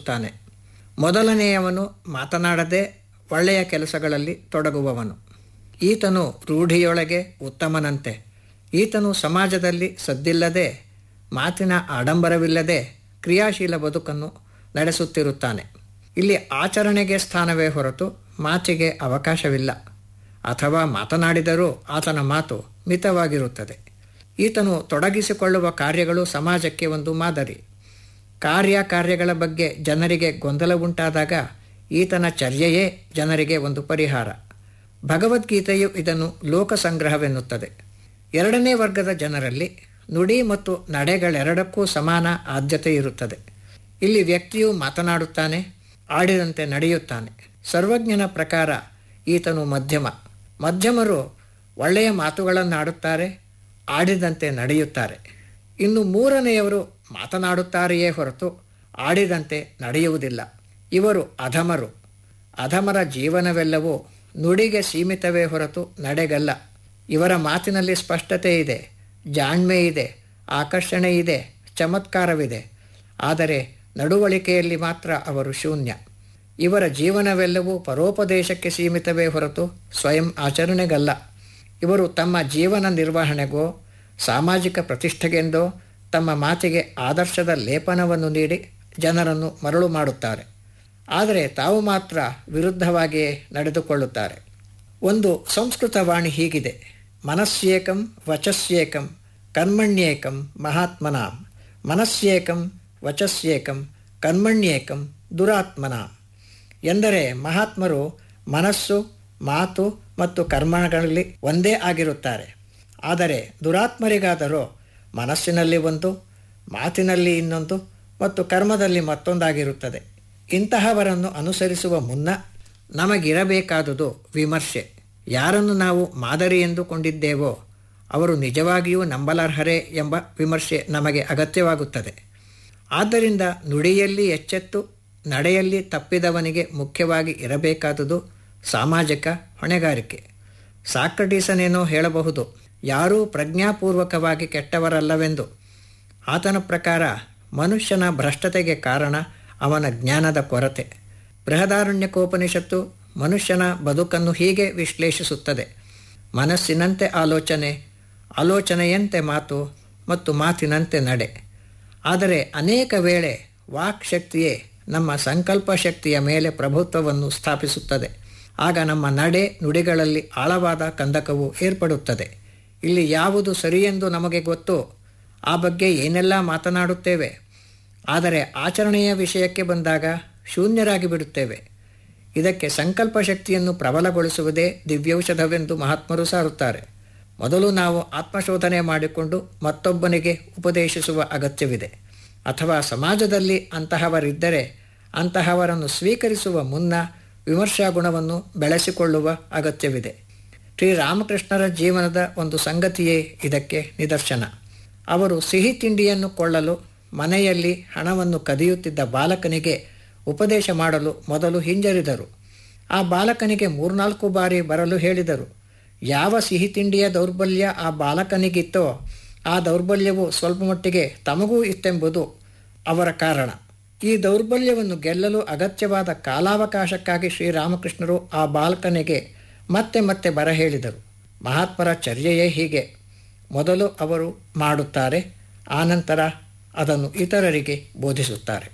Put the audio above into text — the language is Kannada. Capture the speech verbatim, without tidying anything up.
ತಿಳಿಸುತ್ತಾನೆ. ಮೊದಲನೆಯವನು ಮಾತನಾಡದೆ ಒಳ್ಳೆಯ ಕೆಲಸಗಳಲ್ಲಿ ತೊಡಗುವವನು. ಈತನು ರೂಢಿಯೊಳಗೆ ಉತ್ತಮನಂತೆ. ಈತನು ಸಮಾಜದಲ್ಲಿ ಸದ್ದಿಲ್ಲದೆ, ಮಾತಿನ ಆಡಂಬರವಿಲ್ಲದೆ ಕ್ರಿಯಾಶೀಲ ಬದುಕನ್ನು ನಡೆಸುತ್ತಿರುತ್ತಾನೆ. ಇಲ್ಲಿ ಆಚರಣೆಗೆ ಸ್ಥಾನವೇ ಹೊರತು ಮಾತಿಗೆ ಅವಕಾಶವಿಲ್ಲ. ಅಥವಾ ಮಾತನಾಡಿದರೂ ಆತನ ಮಾತು ಮಿತವಾಗಿರುತ್ತದೆ. ಈತನು ತೊಡಗಿಸಿಕೊಳ್ಳುವ ಕಾರ್ಯಗಳು ಸಮಾಜಕ್ಕೆ ಒಂದು ಮಾದರಿ. ಕಾರ್ಯ ಕಾರ್ಯಗಳ ಬಗ್ಗೆ ಜನರಿಗೆ ಗೊಂದಲ ಉಂಟಾದಾಗ ಈತನ ಚರ್ಯೆಯೇ ಜನರಿಗೆ ಒಂದು ಪರಿಹಾರ. ಭಗವದ್ಗೀತೆಯು ಇದನ್ನು ಲೋಕಸಂಗ್ರಹವೆನ್ನುತ್ತದೆ. ಎರಡನೇ ವರ್ಗದ ಜನರಲ್ಲಿ ನುಡಿ ಮತ್ತು ನಡೆಗಳೆರಡಕ್ಕೂ ಸಮಾನ ಆದ್ಯತೆ ಇರುತ್ತದೆ. ಇಲ್ಲಿ ವ್ಯಕ್ತಿಯು ಮಾತನಾಡುತ್ತಾನೆ, ಆಡಿದಂತೆ ನಡೆಯುತ್ತಾನೆ. ಸರ್ವಜ್ಞನ ಪ್ರಕಾರ ಈತನು ಮಧ್ಯಮ. ಮಧ್ಯಮರು ಒಳ್ಳೆಯ ಮಾತುಗಳನ್ನಾಡುತ್ತಾರೆ, ಆಡಿದಂತೆ ನಡೆಯುತ್ತಾರೆ. ಇನ್ನು ಮೂರನೆಯವರು ಮಾತನಾಡುತ್ತಾರೆಯೇ ಹೊರತು ಆಡಿದಂತೆ ನಡೆಯುವುದಿಲ್ಲ. ಇವರು ಅಧಮರು. ಅಧಮರ ಜೀವನವೆಲ್ಲವೂ ನುಡಿಗೆ ಸೀಮಿತವೇ ಹೊರತು ನಡೆಗಲ್ಲ. ಇವರ ಮಾತಿನಲ್ಲಿ ಸ್ಪಷ್ಟತೆ ಇದೆ, ಜಾಣ್ಮೆ ಇದೆ, ಆಕರ್ಷಣೆ ಇದೆ, ಚಮತ್ಕಾರವಿದೆ. ಆದರೆ ನಡವಳಿಕೆಯಲ್ಲಿ ಮಾತ್ರ ಅವರು ಶೂನ್ಯ. ಇವರ ಜೀವನವೆಲ್ಲವೂ ಪರೋಪದೇಶಕ್ಕೆ ಸೀಮಿತವೇ ಹೊರತು ಸ್ವಯಂ ಆಚರಣೆಗಲ್ಲ. ಇವರು ತಮ್ಮ ಜೀವನ ನಿರ್ವಹಣೆಗೋ ಸಾಮಾಜಿಕ ಪ್ರತಿಷ್ಠೆಗೆಂದೋ ತಮ್ಮ ಮಾತಿಗೆ ಆದರ್ಶದ ಲೇಪನವನ್ನು ನೀಡಿ ಜನರನ್ನು ಮರಳು ಮಾಡುತ್ತಾರೆ. ಆದರೆ ತಾವು ಮಾತ್ರ ವಿರುದ್ಧವಾಗಿಯೇ ನಡೆದುಕೊಳ್ಳುತ್ತಾರೆ. ಒಂದು ಸಂಸ್ಕೃತ ವಾಣಿ ಹೀಗಿದೆ: ಮನಸ್ಯೇಕಂ ವಚಸ್ಯೇಕಂ ಕರ್ಮಣ್ಯೇಕಂ ಮಹಾತ್ಮನಾಂ. ಮನಸ್ಯೇಕಂ ವಚಸ್ಯೇಕಂ ಕರ್ಮಣ್ಯೇಕಂ ದುರಾತ್ಮನಾಂ. ಎಂದರೆ ಮಹಾತ್ಮರು ಮನಸ್ಸು, ಮಾತು ಮತ್ತು ಕರ್ಮಗಳಲ್ಲಿ ಒಂದೇ ಆಗಿರುತ್ತಾರೆ. ಆದರೆ ದುರಾತ್ಮರಿಗಾದರೂ ಮನಸ್ಸಿನಲ್ಲಿ ಒಂದು, ಮಾತಿನಲ್ಲಿ ಇನ್ನೊಂದು ಮತ್ತು ಕರ್ಮದಲ್ಲಿ ಮತ್ತೊಂದಾಗಿರುತ್ತದೆ. ಇಂತಹವರನ್ನು ಅನುಸರಿಸುವ ಮುನ್ನ ನಮಗಿರಬೇಕಾದುದು ವಿಮರ್ಶೆ. ಯಾರನ್ನು ನಾವು ಮಾದರಿ ಎಂದುಕೊಂಡಿದ್ದೇವೋ ಅವರು ನಿಜವಾಗಿಯೂ ನಂಬಲರ್ಹರೇ ಎಂಬ ವಿಮರ್ಶೆ ನಮಗೆ ಅಗತ್ಯವಾಗುತ್ತದೆ. ಆದ್ದರಿಂದ ನುಡಿಯಲ್ಲಿ ಎಚ್ಚೆತ್ತು ನಡೆಯಲ್ಲಿ ತಪ್ಪಿದವನಿಗೆ ಮುಖ್ಯವಾಗಿ ಇರಬೇಕಾದುದು ಸಾಮಾಜಿಕ ಹೊಣೆಗಾರಿಕೆ. ಸಾಕ್ರಟೀಸನೇನೋ ಹೇಳಬಹುದು, ಯಾರೂ ಪ್ರಜ್ಞಾಪೂರ್ವಕವಾಗಿ ಕೆಟ್ಟವರಲ್ಲವೆಂದು. ಆತನ ಪ್ರಕಾರ ಮನುಷ್ಯನ ಭ್ರಷ್ಟತೆಗೆ ಕಾರಣ ಅವನ ಜ್ಞಾನದ ಕೊರತೆ. ಬೃಹದಾರಣ್ಯಕೋಪನಿಷತ್ತು ಮನುಷ್ಯನ ಬದುಕನ್ನು ಹೀಗೆ ವಿಶ್ಲೇಷಿಸುತ್ತದೆ: ಮನಸ್ಸಿನಂತೆ ಆಲೋಚನೆ, ಆಲೋಚನೆಯಂತೆ ಮಾತು ಮತ್ತು ಮಾತಿನಂತೆ ನಡೆ. ಆದರೆ ಅನೇಕ ವೇಳೆ ವಾಕ್ ಶಕ್ತಿಯೇ ನಮ್ಮ ಸಂಕಲ್ಪ ಶಕ್ತಿಯ ಮೇಲೆ ಪ್ರಭುತ್ವವನ್ನು ಸ್ಥಾಪಿಸುತ್ತದೆ. ಆಗ ನಮ್ಮ ನಡೆ ನುಡಿಗಳಲ್ಲಿ ಆಳವಾದ ಕಂದಕವು ಏರ್ಪಡುತ್ತದೆ. ಇಲ್ಲಿ ಯಾವುದು ಸರಿಯೆಂದು ನಮಗೆ ಗೊತ್ತು, ಆ ಬಗ್ಗೆ ಏನೆಲ್ಲ ಮಾತನಾಡುತ್ತೇವೆ. ಆದರೆ ಆಚರಣೆಯ ವಿಷಯಕ್ಕೆ ಬಂದಾಗ ಶೂನ್ಯರಾಗಿ ಬಿಡುತ್ತೇವೆ. ಇದಕ್ಕೆ ಸಂಕಲ್ಪ ಶಕ್ತಿಯನ್ನು ಪ್ರಬಲಗೊಳಿಸುವುದೇ ದಿವ್ಯೌಷಧವೆಂದು ಮಹಾತ್ಮರು ಸಾರುತ್ತಾರೆ. ಮೊದಲು ನಾವು ಆತ್ಮಶೋಧನೆ ಮಾಡಿಕೊಂಡು ಮತ್ತೊಬ್ಬನಿಗೆ ಉಪದೇಶಿಸುವ ಅಗತ್ಯವಿದೆ. ಅಥವಾ ಸಮಾಜದಲ್ಲಿ ಅಂತಹವರಿದ್ದರೆ ಅಂತಹವರನ್ನು ಸ್ವೀಕರಿಸುವ ಮುನ್ನ ವಿಮರ್ಶಾ ಗುಣವನ್ನು ಬೆಳೆಸಿಕೊಳ್ಳುವ ಅಗತ್ಯವಿದೆ. ಶ್ರೀರಾಮಕೃಷ್ಣರ ಜೀವನದ ಒಂದು ಸಂಗತಿಯೇ ಇದಕ್ಕೆ ನಿದರ್ಶನ. ಅವರು ಸಿಹಿ ತಿಂಡಿಯನ್ನು ಕೊಳ್ಳಲು ಮನೆಯಲ್ಲಿ ಹಣವನ್ನು ಕದಿಯುತ್ತಿದ್ದ ಬಾಲಕನಿಗೆ ಉಪದೇಶ ಮಾಡಲು ಮೊದಲು ಹಿಂಜರಿದರು. ಆ ಬಾಲಕನಿಗೆ ಮೂರ್ನಾಲ್ಕು ಬಾರಿ ಬರಲು ಹೇಳಿದರು. ಯಾವ ಸಿಹಿ ತಿಂಡಿಯ ದೌರ್ಬಲ್ಯ ಆ ಬಾಲಕನಿಗಿತ್ತೋ ಆ ದೌರ್ಬಲ್ಯವು ಸ್ವಲ್ಪ ಮಟ್ಟಿಗೆ ತಮಗೂ ಇತ್ತೆಂಬುದು ಅವರ ಕಾರಣ. ಈ ದೌರ್ಬಲ್ಯವನ್ನು ಗೆಲ್ಲಲು ಅಗತ್ಯವಾದ ಕಾಲಾವಕಾಶಕ್ಕಾಗಿ ಶ್ರೀರಾಮಕೃಷ್ಣರು ಆ ಬಾಲಕನಿಗೆ ಮತ್ತೆ ಮತ್ತೆ ಬರ ಹೇಳಿದರು. ಮಹಾತ್ಮರ ಚರ್ಯೆಯೇ ಹೀಗೆ: ಮೊದಲು ಅವರು ಮಾಡುತ್ತಾರೆ, ಆನಂತರ ಅದನ್ನು ಇತರರಿಗೆ ಬೋಧಿಸುತ್ತಾರೆ.